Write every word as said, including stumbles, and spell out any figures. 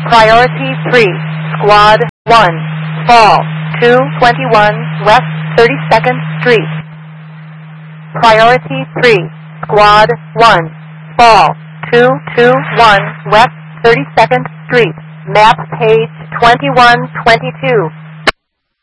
Priority three, Squad one, fall two twenty-one West thirty-second Street. Priority three, Squad one, fall two twenty-one West thirty-second Street. Map page twenty-one twenty-two.